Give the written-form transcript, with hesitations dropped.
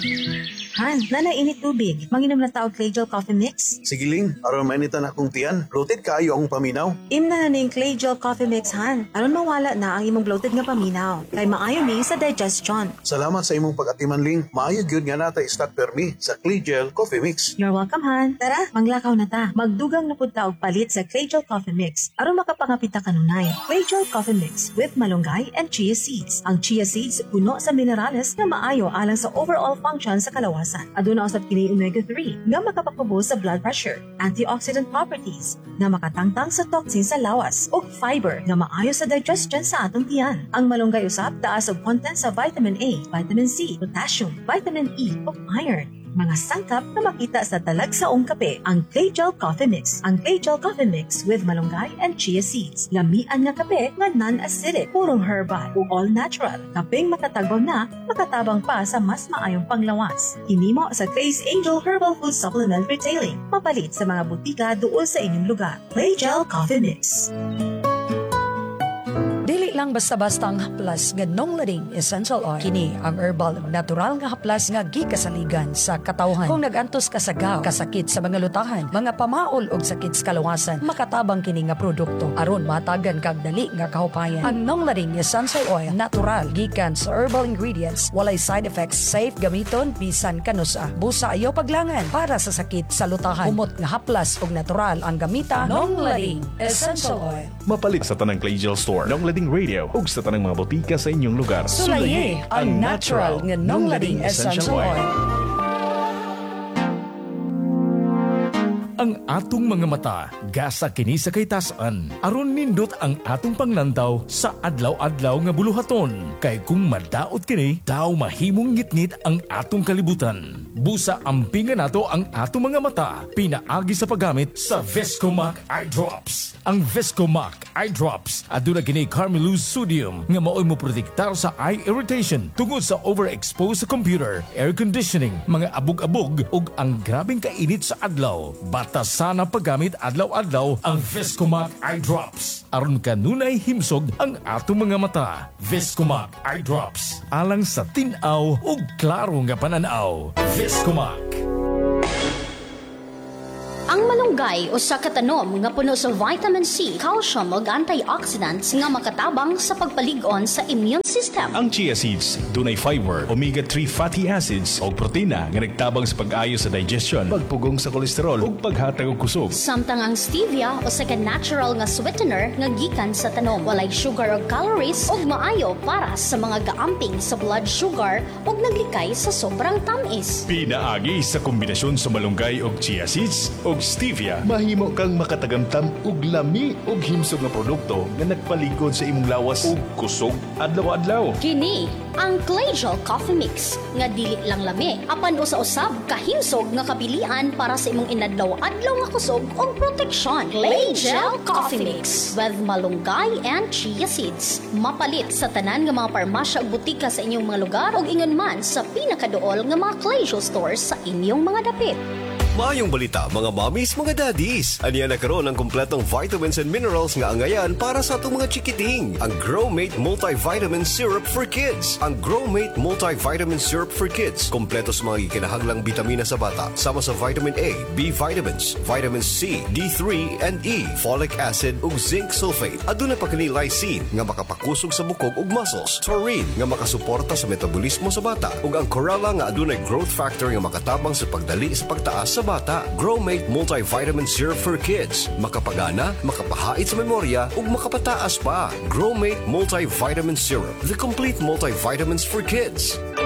Han, init tubig. Manginom na taog clay gel coffee mix. Sige Ling, aron mainitan akong tiyan. Bloated kaayo akong paminaw. Imna na ning clay gel coffee mix, Han. Aron mawala na ang imong bloated nga paminaw. Kay maayo ni sa digestion. Salamat sa imong pag-atiman Ling. Maayo gyud nga natay stock permi sa Clay Gel Coffee Mix. You're welcome, Han. Tara, manglakaw na ta. Magdugang na pud ta og palit sa clay gel coffee mix. Aron makapangapita kanunay. Clay gel coffee mix with malunggay and chia seeds. Ang chia seeds puno sa minerales nga maayo alang sa overall function sa kalawasan. Aduna usab kini omega-3 nga makapakubos sa blood pressure, antioxidant properties nga makatangtang sa toxin sa lawas, ug fiber nga maayo sa digestion sa atong tiyan. Ang malunggay usab taas og content sa vitamin A, vitamin C, potassium, vitamin E ug iron. Mga sangkap na makita sa talagsaong kape, ang Clay Gel Coffee Mix. Ang Clay Gel Coffee Mix with malunggay and chia seeds. Lamian nga kape nga non-acidic, purong herbal o all natural. Kapeng matatagbaw na, makatabang pa sa mas maayong panglawas. Hinimo sa Clay's Angel Herbal Food Supplement Retailing. Mapalit sa mga butika doon sa inyong lugar. Clay Gel Coffee Mix. Dili lang basta-basta ang haplas nga nonglading essential oil. Kini ang herbal natural nga haplas nga gikasaligan sa katawhan. Kung nagantos ka sa gaw, kasakit sa mga lutahan, mga pamaol og sakit sa kalawasan, makatabang kini nga produkto aron matagan kag dali nga kahupayan. Ang nonglading essential oil natural gikan sa herbal ingredients, walay side effects, safe gamiton bisan kanusa. Busa ayo paglangan para sa sakit sa lutahan. Humot nga haplas og natural ang gamita. Nonglading essential oil. Mapalit sa tanang Clay Gel Store, Nonglading Radio ug sa tanang mga botika sa inyong lugar. Sulaye ang natural nga Nonglading essential oil. Ang atong mga mata, gasa kini sa kaytasan. Aron nindot ang atong panglantaw sa adlaw-adlaw nga buluhaton. Kay kung madaot kini, daw mahimong ngitngit ang atong kalibutan. Busa ampingan nato ang atong mga mata, pinaagi sa paggamit sa Viscomac Eye Drops. Ang Viscomac Eye Drops aduna kini Carmelose sodium nga maoy mo protektar sa eye irritation tungod sa overexposed sa computer, air conditioning, mga abog-abog ug ang grabeng kainit sa adlaw. Bata sana paggamit adlaw-adlaw ang Viscomac Eye Drops. Aron kanunay himsog ang atong mga mata. Viscomac Eye Drops. Alang sa tinaw ug klaro nga pananaw. Viscomac. Ang malunggay o sa katanom nga puno sa vitamin C, calcium ug antioxidants nga makatabang sa pagpalig-on sa immune system. Ang chia seeds dunay fiber, omega-3 fatty acids ug protina nga nagtabang sa pag-ayo sa digestion, pagpugong sa kolesterol ug paghatag og kusog. Samtang ang stevia o sa natural nga sweetener nga gikan sa tanom, walay sugar ug calories ug maayo para sa mga gaamping sa blood sugar ug naglikay sa sobrang tamis. Pinaagi sa kombinasyon sa malunggay ug chia seeds ug stevia, mahimo kang makatagamtam og lami ug himsog nga produkto nga nagpaligod sa imong lawas ug kusog adlaw-adlaw. Kini ang Clay Gel Coffee Mix nga dili lang lami, apan usa-usab kahimsog nga kapilian para sa imong inadlaw-adlaw nga kusog ug proteksyon. Clay Gel Coffee Mix with malunggay and chia seeds. Mapalit sa tanan nga mga parmasya ug butika sa inyong mga lugar ug ingon man sa pinakaduol nga mga Clay Gel stores sa inyong mga dapit. Maayong balita mga mommies, mga daddies. Aniya na karon ang kompletong vitamins and minerals nga angayan para sa atong mga chikiting. Ang Growmate Multivitamin Syrup for Kids. Ang Growmate Multivitamin Syrup for Kids. Kompleto sa mga kinahanglang bitamina sa bata. Sama sa vitamin A, B vitamins, vitamin C, D3 and E, folic acid ug zinc sulfate. Aduna pa kini lysine nga makapakusog sa bukog ug muscles. Taurine nga makasuporta sa metabolismo sa bata. Ug ang chlorella nga adunay growth factor nga makatabang sa pagdali sa pagtaas sa bata. Growmate Multivitamin Syrup for Kids. Makapagana, makapahait sa memorya, ug makapataas pa. Growmate Multivitamin Syrup. The complete multivitamins for kids.